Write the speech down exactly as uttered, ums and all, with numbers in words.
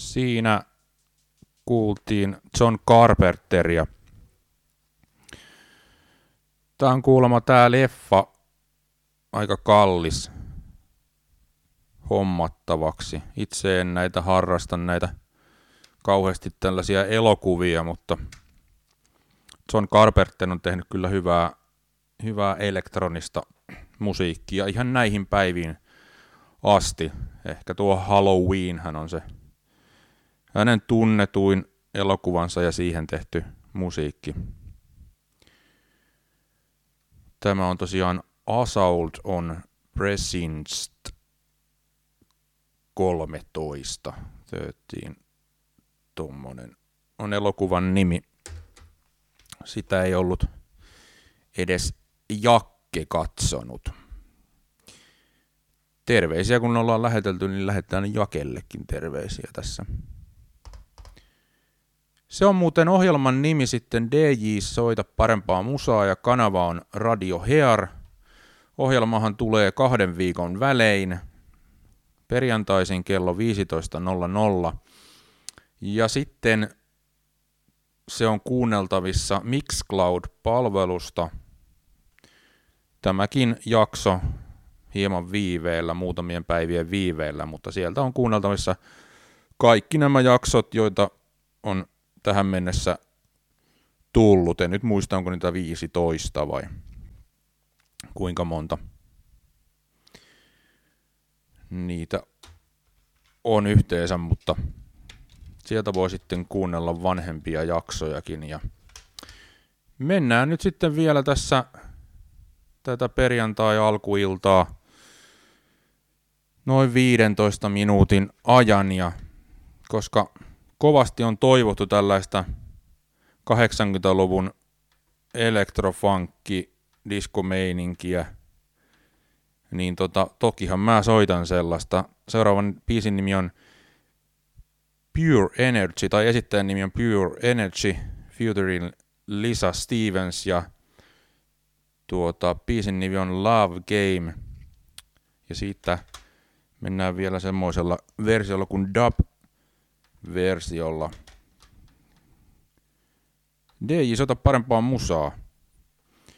Siinä kuultiin John Carpenteria. Tää on kuulemma tää leffa aika kallis hommattavaksi. Itse en näitä harrasta, näitä kauheasti tällaisia elokuvia, mutta John Carpenter on tehnyt kyllä hyvää, hyvää elektronista musiikkia ihan näihin päiviin asti. Ehkä tuo Halloween hän on se hänen tunnetuin elokuvansa ja siihen tehty musiikki. Tämä on tosiaan Assault on Precinct kolmetoista. Tööttiin tommonen on elokuvan nimi. Sitä ei ollut edes Jakke katsonut. Terveisiä kun ollaan lähetelty, niin lähetään Jakellekin terveisiä tässä. Se on muuten ohjelman nimi sitten D J Soita parempaa musaa ja kanava on Radio Hear. Ohjelmahan tulee kahden viikon välein perjantaisin kello viisitoista nolla nolla. Ja sitten se on kuunneltavissa Mixcloud-palvelusta. Tämäkin jakso hieman viiveellä, muutamien päivien viiveellä, mutta sieltä on kuunneltavissa kaikki nämä jaksot, joita on tähän mennessä tullut. En nyt muista, onko niitä viisitoista vai kuinka monta. Niitä on yhteensä, mutta sieltä voi sitten kuunnella vanhempia jaksojakin. Ja mennään nyt sitten vielä tässä tätä perjantai-alkuiltaa noin viidentoista minuutin ajan. Ja koska kovasti on toivottu tällaista kahdeksankymmentäluvun elektrofunkki diskomeininkiä, niin tota, tokihan mä soitan sellaista. Seuraavan biisin nimi on Pure Energy, tai esittäjän nimi on Pure Energy, featuring Lisa Stevens, ja tuota, biisin nimi on Love Game, ja siitä mennään vielä semmoisella versiolla kuin dub-versiolla. D J, soita parempaa musaa.